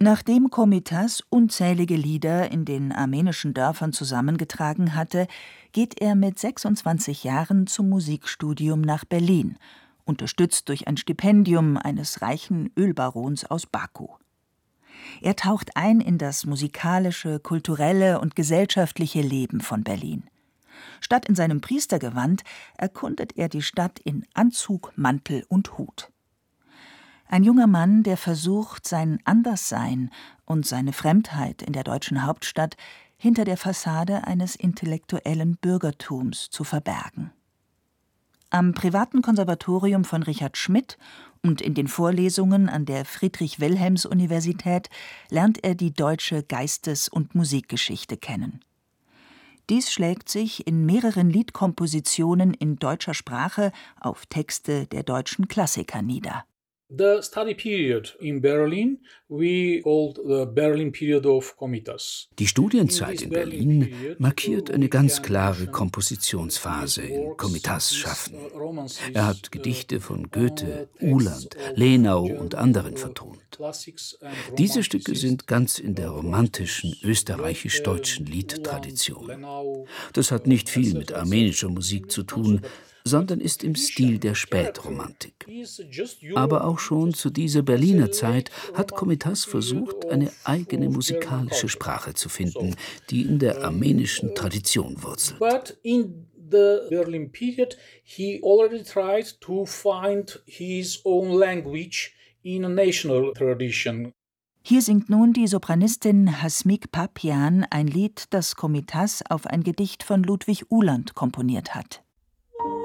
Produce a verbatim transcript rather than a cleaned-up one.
Nachdem Komitas unzählige Lieder in den armenischen Dörfern zusammengetragen hatte, geht er mit sechsundzwanzig Jahren zum Musikstudium nach Berlin, unterstützt durch ein Stipendium eines reichen Ölbarons aus Baku. Er taucht ein in das musikalische, kulturelle und gesellschaftliche Leben von Berlin. Statt in seinem Priestergewand erkundet er die Stadt in Anzug, Mantel und Hut. Ein junger Mann, der versucht, sein Anderssein und seine Fremdheit in der deutschen Hauptstadt hinter der Fassade eines intellektuellen Bürgertums zu verbergen. Am privaten Konservatorium von Richard Schmidt und in den Vorlesungen an der Friedrich-Wilhelms-Universität lernt er die deutsche Geistes- und Musikgeschichte kennen. Dies schlägt sich in mehreren Liedkompositionen in deutscher Sprache auf Texte der deutschen Klassiker nieder. The study period in Berlin we called the Berlin period of Komitas. Die Studienzeit in Berlin markiert eine ganz klare Kompositionsphase in Komitas Schaffen. Er hat Gedichte von Goethe, Uhland, Lenau und anderen vertont. Diese Stücke sind ganz in der romantischen österreichisch-deutschen Liedtradition. Das hat nicht viel mit armenischer Musik zu tun, sondern ist im Stil der Spätromantik. Aber auch schon zu dieser Berliner Zeit hat Komitas versucht, eine eigene musikalische Sprache zu finden, die in der armenischen Tradition wurzelt. But in the Berlin period he already tried to find his own language in a national tradition. Hier singt nun die Sopranistin Hasmik Papian ein Lied, das Komitas auf ein Gedicht von Ludwig Uhland komponiert hat.